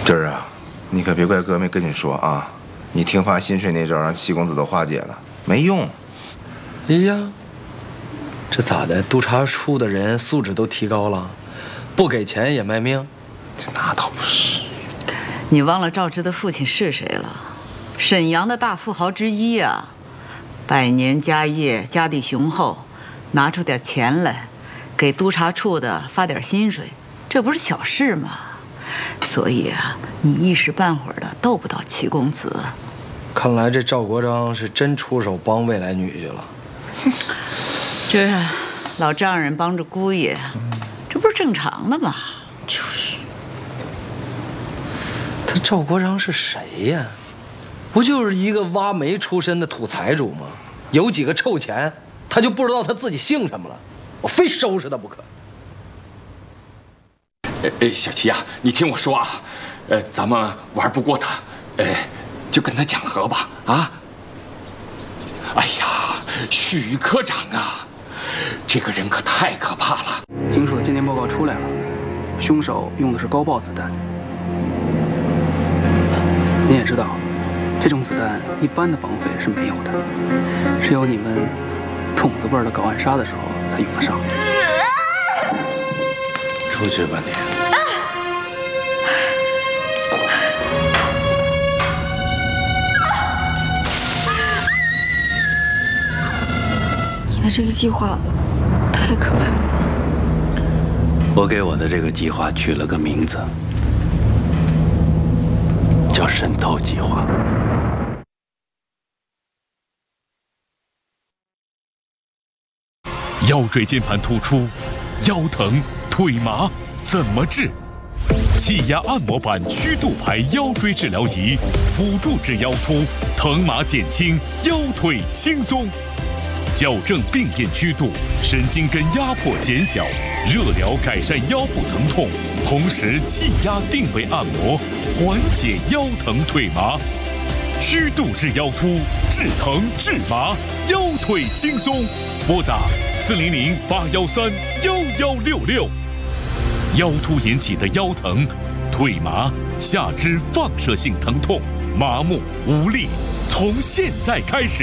真儿啊，你可别怪哥没跟你说啊！你听话薪水那招让七公子都化解了，没用。 哎呀，这咋的？督察处的人素质都提高了，不给钱也卖命？ 这那倒不是。 你忘了赵芝的父亲是谁了？沈阳的大富豪之一啊，百年家业，家底雄厚，拿出点钱来，给督察处的发点薪水，这不是小事吗？所以啊，你一时半会儿的斗不到七公子。 看来这赵国璋是真出手帮未来女婿了。 这老丈人帮着姑爷，这不是正常的吗？ 就是。 他赵国璋是谁呀？不就是一个挖煤出身的土财主吗？有几个臭钱，他就不知道他自己姓什么了。我非收拾他不可。 小七呀，你听我说啊，咱们玩不过他，就跟他讲和吧，啊！哎呀，许科长啊，这个人可太可怕了。 警署的鉴定报告出来了，凶手用的是高爆子弹。你也知道，这种子弹一般的绑匪是没有的，只有你们筒子辈的搞暗杀的时候才用得上。 出去吧你。 你的这个计划太可怕了。 我给我的这个计划取了个名字，叫渗透计划。 腰椎间盘突出，腰疼、腿麻怎么治？气压按摩板曲度牌腰椎治疗仪，辅助治腰突，疼麻减轻，腰腿轻松。矫正病变曲度，神经根压迫减小，热疗改善腰部疼痛，同时气压定位按摩，缓解腰疼腿麻。曲度治腰突，治疼治麻，腰腿轻松。拨打400-813-1166。腰突引起的腰疼、腿麻、下肢放射性疼痛、麻木、无力，从现在开始。